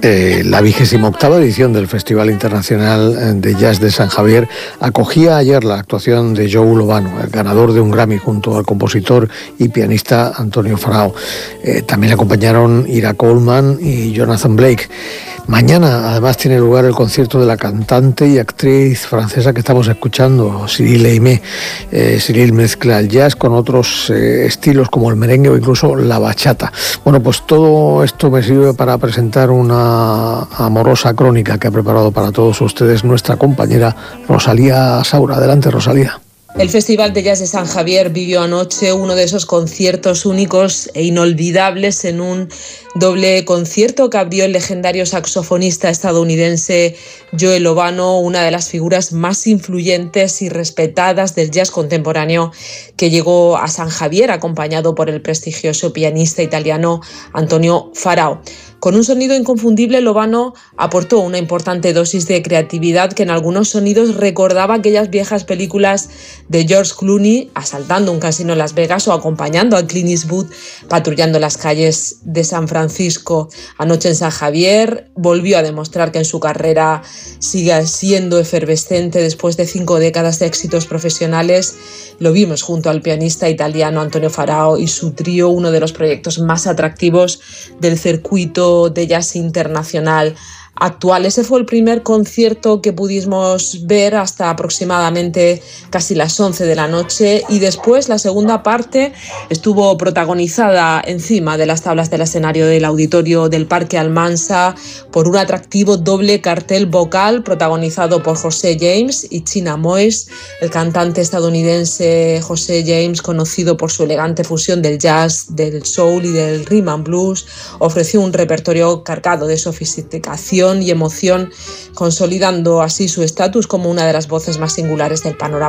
La 28ª edición del Festival Internacional de Jazz de San Javier acogía ayer la actuación de Joe Lovano, el ganador de un Grammy, junto al compositor y pianista Antonio Farao. También le acompañaron Ira Coleman y Jonathan Blake. Mañana, además, tiene lugar el concierto de la cantante y actriz francesa que estamos escuchando, Cyril Aimé. Cyril mezcla el jazz con otros estilos como el merengue o incluso la bachata. Bueno, pues todo esto me sirve para presentar una amorosa crónica que ha preparado para todos ustedes nuestra compañera Rosalía Saura. Adelante, Rosalía. El Festival de Jazz de San Javier vivió anoche uno de esos conciertos únicos e inolvidables en un doble concierto que abrió el legendario saxofonista estadounidense Joe Lovano, una de las figuras más influyentes y respetadas del jazz contemporáneo, que llegó a San Javier acompañado por el prestigioso pianista italiano Antonio Farao. Con un sonido inconfundible, Lovano aportó una importante dosis de creatividad que en algunos sonidos recordaba aquellas viejas películas de George Clooney asaltando un casino en Las Vegas o acompañando a Clint Eastwood patrullando las calles de San Francisco. Anoche en San Javier volvió a demostrar que en su carrera sigue siendo efervescente después de 5 décadas de éxitos profesionales. Lo vimos junto al pianista italiano Antonio Farao y su trío, uno de los proyectos más atractivos del circuito de jazz internacional actual. Ese fue el primer concierto que pudimos ver hasta aproximadamente casi las 11 de la noche, y después la segunda parte estuvo protagonizada encima de las tablas del escenario del auditorio del Parque Almansa por un atractivo doble cartel vocal protagonizado por José James y China Moyes. El cantante estadounidense José James, conocido por su elegante fusión del jazz, del soul y del rhythm and blues, ofreció un repertorio cargado de sofisticación y emoción, consolidando así su estatus como una de las voces más singulares del panorama